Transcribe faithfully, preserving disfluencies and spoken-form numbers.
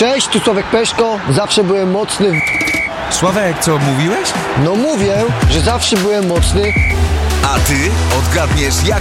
Cześć, tu Sławek Peszko. Zawsze byłem mocny w... Sławek, co mówiłeś? No mówię, że zawsze byłem mocny. A ty odgadniesz, jak